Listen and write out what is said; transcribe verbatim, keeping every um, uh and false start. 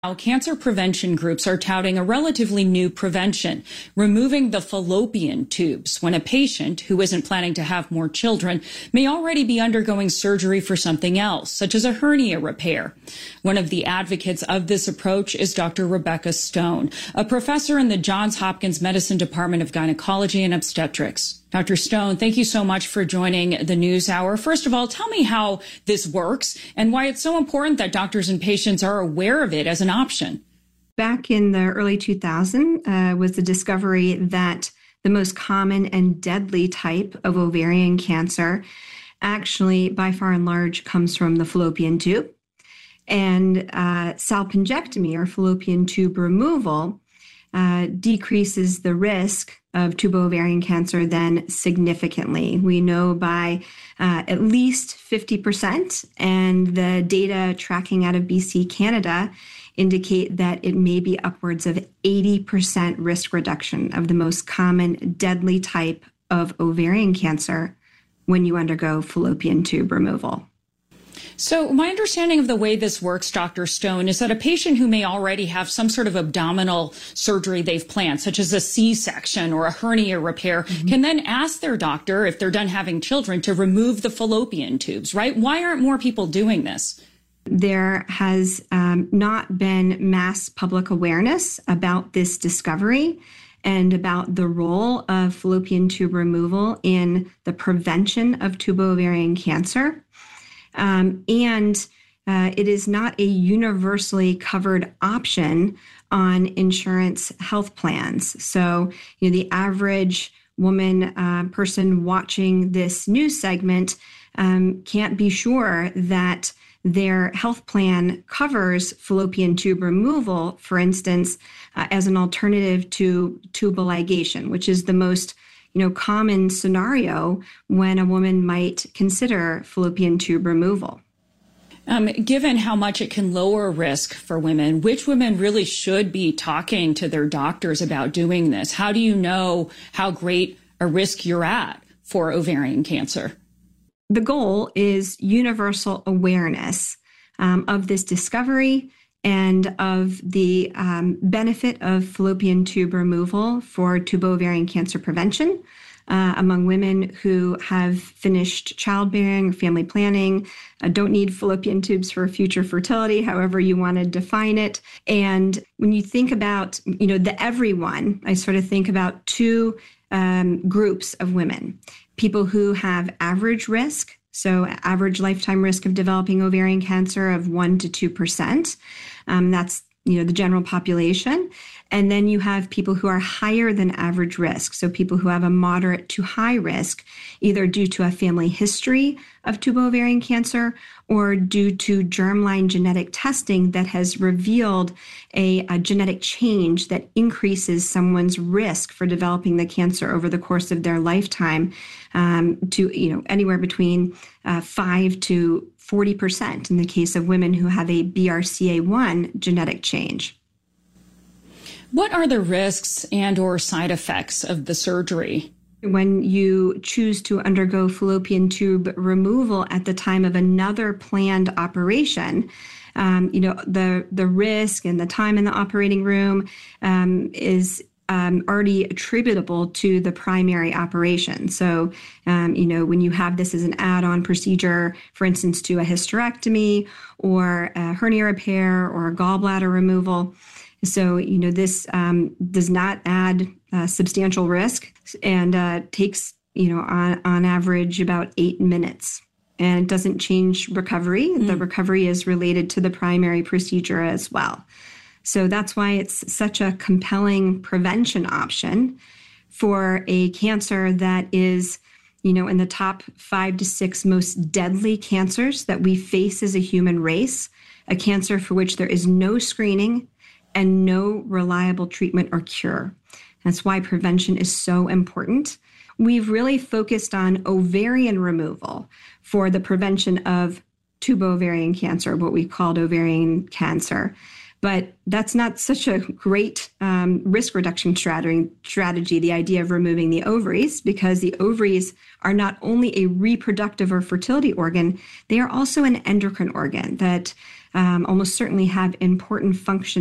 Now, cancer prevention groups are touting a relatively new prevention, removing the fallopian tubes when a patient who isn't planning to have more children may already be undergoing surgery for something else, such as a hernia repair. One of the advocates of this approach is Doctor Rebecca Stone, a professor in the Johns Hopkins Medicine Department of Gynecology and Obstetrics. Doctor Stone, thank you so much for joining the NewsHour. First of all, tell me how this works and why it's so important that doctors and patients are aware of it as an option. Back in the early two thousands uh, was the discovery that the most common and deadly type of ovarian cancer actually, by far and large, comes from the fallopian tube. And uh, salpingectomy, or fallopian tube removal, uh, decreases the risk of tubo-ovarian cancer then significantly. We know by uh, at least fifty percent, and the data tracking out of B C, Canada, indicate that it may be upwards of eighty percent risk reduction of the most common deadly type of ovarian cancer when you undergo fallopian tube removal. So my understanding of the way this works, Doctor Stone, is that a patient who may already have some sort of abdominal surgery they've planned, such as a C-section or a hernia repair, mm-hmm. can then ask their doctor, if they're done having children, to remove the fallopian tubes, right? Why aren't more people doing this? There has um, not been mass public awareness about this discovery and about the role of fallopian tube removal in the prevention of tubo-ovarian cancer. Um, and uh, it is not a universally covered option on insurance health plans. So, you know, the average woman, uh, person watching this news segment um, can't be sure that their health plan covers fallopian tube removal, for instance, uh, as an alternative to tubal ligation, which is the most you know, common scenario when a woman might consider fallopian tube removal. Um, given how much it can lower risk for women, which women really should be talking to their doctors about doing this? How do you know how great a risk you're at for ovarian cancer? The goal is universal awareness um, of this discovery and of the um, benefit of fallopian tube removal for tubo-ovarian cancer prevention uh, among women who have finished childbearing or family planning, uh, don't need fallopian tubes for future fertility, however you want to define it. And when you think about, you know, the everyone, I sort of think about two um, groups of women: people who have average risk, so average lifetime risk of developing ovarian cancer of one to two percent. Um, that's, you know, the general population. And then you have people who are higher than average risk. So people who have a moderate to high risk, either due to a family history of tubo-ovarian cancer or due to germline genetic testing that has revealed a, a genetic change that increases someone's risk for developing the cancer over the course of their lifetime um, to, you know, anywhere between uh, five to forty percent in the case of women who have a B R C A one genetic change. What are the risks and or side effects of the surgery? When you choose to undergo fallopian tube removal at the time of another planned operation, um, you know, the, the risk and the time in the operating room um, is Um, already attributable to the primary operation. So, um, you know, when you have this as an add-on procedure, for instance, to a hysterectomy or a hernia repair or a gallbladder removal. So, you know, this um, does not add uh, substantial risk and uh, takes, you know, on, on average about eight minutes. And it doesn't change recovery. Mm. The recovery is related to the primary procedure as well. So that's why it's such a compelling prevention option for a cancer that is, you know, in the top five to six most deadly cancers that we face as a human race, a cancer for which there is no screening and no reliable treatment or cure. That's why prevention is so important. We've really focused on ovarian removal for the prevention of tubo-ovarian cancer, what we called ovarian cancer. But that's not such a great um, risk reduction strategy, strategy, the idea of removing the ovaries, because the ovaries are not only a reproductive or fertility organ, they are also an endocrine organ that um, almost certainly have important function